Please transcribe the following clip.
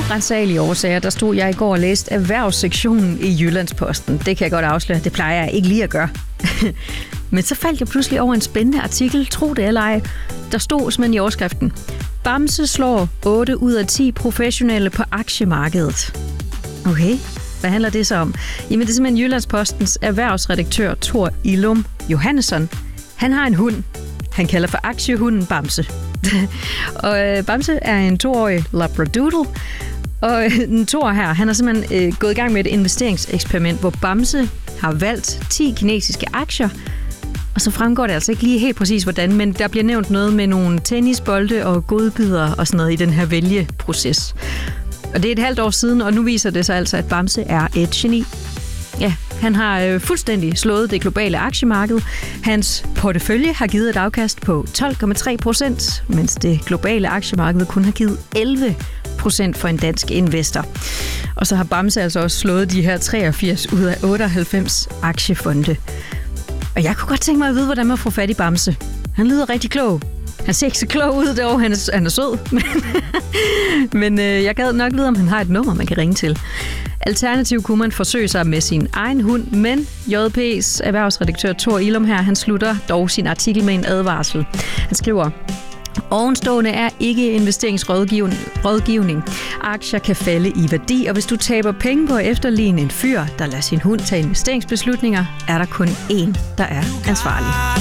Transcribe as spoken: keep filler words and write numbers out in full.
Retssagelige årsager, der stod jeg i går og læste erhvervssektionen i Jyllandsposten. Det kan jeg godt afsløre, det plejer jeg ikke lige at gøre. Men så faldt jeg pludselig over en spændende artikel, tro det eller ej. Der stod simpelthen i overskriften: Bamse slår otte ud af ti professionelle på aktiemarkedet. Okay, hvad handler det så om? Jamen det er simpelthen Jyllandspostens erhvervsredaktør Thor Illum Johannesson. Han har en hund. Han kalder for aktiehunden Bamse. og øh, Bamse er en toårig labradoodle. Og øh, den toår her, han har simpelthen øh, gået i gang med et investeringseksperiment, hvor Bamse har valgt ti kinesiske aktier. Og så fremgår det altså ikke lige helt præcis hvordan, men der bliver nævnt noget med nogle tennisbolde og godbidder og sådan noget i den her vælgeproces. Og det er et halvt år siden, og nu viser det sig altså, at Bamse er et geni. Ja, han har øh, fuldstændig slået det globale aktiemarked. Hans portefølje har givet et afkast på tolv komma tre procent, mens det globale aktiemarked kun har givet elleve procent for en dansk investor. Og så har Bamse altså også slået de her treogfirs ud af otteoghalvfems aktiefonde. Og jeg kunne godt tænke mig at vide, hvordan man får fat i Bamse. Han lyder rigtig klog. Han ser ikke så klog ud derovre, han er, han er sød. Men, men øh, jeg gad nok vide, om han har et nummer, man kan ringe til. Alternativt kunne man forsøge sig med sin egen hund, men J P's erhvervsredaktør Thor Illum her, han slutter dog sin artikel med en advarsel. Han skriver: Ovenstående er ikke investeringsrådgivning. Aktier kan falde i værdi, og hvis du taber penge på at efterligne en fyr, der lader sin hund tage investeringsbeslutninger, er der kun én, der er ansvarlig.